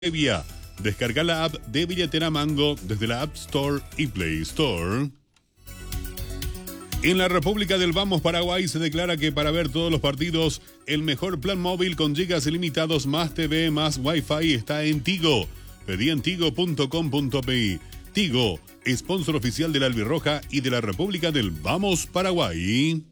Previa. Descarga la app de Billetera Mango desde la App Store y Play Store. En la República del Vamos, Paraguay, se declara que para ver todos los partidos, el mejor plan móvil con gigas ilimitados más TV más Wi-Fi está en Tigo. Pedí en tigo.com.pi. Tigo, sponsor oficial de la Albirroja y de la República del Vamos, Paraguay.